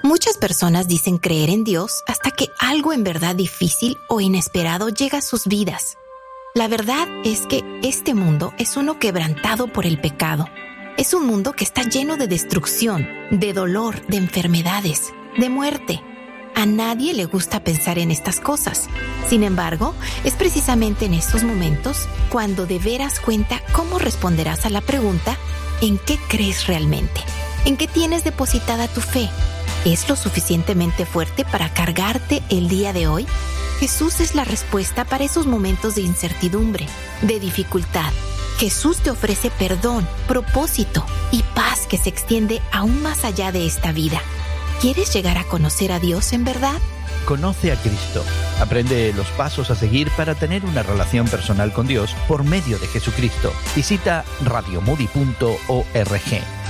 Muchas personas dicen creer en Dios hasta que algo en verdad difícil o inesperado llega a sus vidas. La verdad es que este mundo es uno quebrantado por el pecado. Es un mundo que está lleno de destrucción, de dolor, de enfermedades, de muerte. A nadie le gusta pensar en estas cosas. Sin embargo, es precisamente en estos momentos cuando de veras cuenta cómo responderás a la pregunta ¿en qué crees realmente? ¿En qué tienes depositada tu fe? ¿Es lo suficientemente fuerte para cargarte el día de hoy? Jesús es la respuesta para esos momentos de incertidumbre, de dificultad. Jesús te ofrece perdón, propósito y paz que se extiende aún más allá de esta vida. ¿Quieres llegar a conocer a Dios en verdad? Conoce a Cristo. Aprende los pasos a seguir para tener una relación personal con Dios por medio de Jesucristo. Visita radiomoody.org.